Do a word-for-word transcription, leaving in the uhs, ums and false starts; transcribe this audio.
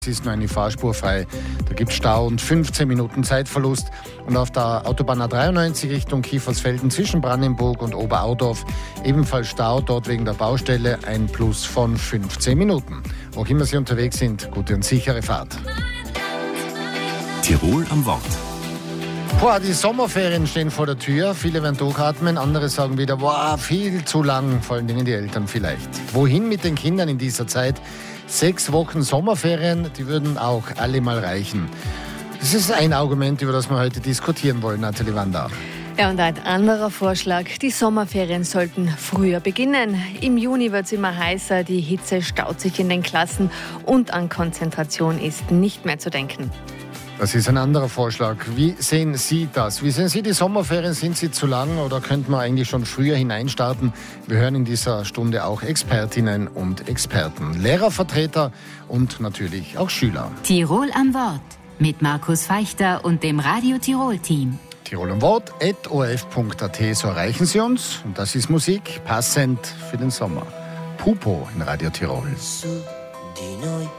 Es ist nur eine Fahrspur frei. Da gibt es Stau und fünfzehn Minuten Zeitverlust. Und auf der Autobahn A dreiundneunzig Richtung Kiefersfelden zwischen Brandenburg und Oberaudorf ebenfalls Stau, dort wegen der Baustelle ein Plus von fünfzehn Minuten. Wo immer Sie unterwegs sind, gute und sichere Fahrt. Tirol am Wort. Boah, die Sommerferien stehen vor der Tür. Viele werden durchatmen, andere sagen wieder, boah, viel zu lang, vor allen Dingen die Eltern vielleicht. Wohin mit den Kindern in dieser Zeit? Sechs Wochen Sommerferien, die würden auch alle mal reichen. Das ist ein Argument, über das wir heute diskutieren wollen, Nathalie Wanda. Ja, und ein anderer Vorschlag, die Sommerferien sollten früher beginnen. Im Juni wird es immer heißer, die Hitze staut sich in den Klassen und an Konzentration ist nicht mehr zu denken. Das ist ein anderer Vorschlag. Wie sehen Sie das? Wie sehen Sie die Sommerferien? Sind sie zu lang oder könnte man eigentlich schon früher hineinstarten? Wir hören in dieser Stunde auch Expertinnen und Experten, Lehrervertreter und natürlich auch Schüler. Tirol am Wort mit Markus Feichter und dem Radio Tirol Team. Tirol am Wort at o r f punkt a t, so erreichen Sie uns. Und das ist Musik, passend für den Sommer. Pupo in Radio Tirol.